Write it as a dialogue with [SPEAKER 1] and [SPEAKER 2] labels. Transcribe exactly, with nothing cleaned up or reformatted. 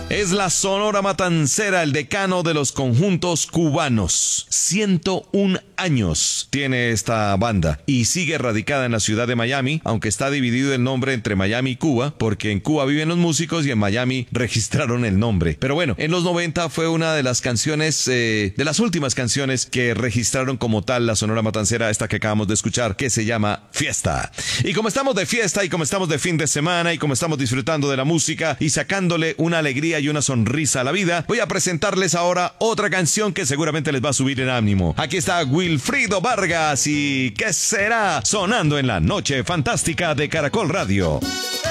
[SPEAKER 1] Es la Sonora Matancera, el decano de los conjuntos cubanos. ciento un años tiene esta banda y sigue radicada en la ciudad de Miami, aunque está dividido el nombre entre Miami y Cuba, porque en Cuba viven los músicos y en Miami registraron el nombre. Pero bueno, en los noventa fue una de las canciones, eh, de las últimas canciones que registraron como tal la Sonora Matancera, esta que acabamos de escuchar, que se llama Fiesta. Y como estamos de fiesta y como estamos de fin de semana y como estamos disfrutando de la música y sacándole una alegría y una sonrisa a la vida, voy a presentarles ahora otra canción que seguramente les va a subir el ánimo. Aquí está Wilfrido Vargas y ¿Qué será? Sonando en la noche fantástica de Caracol Radio.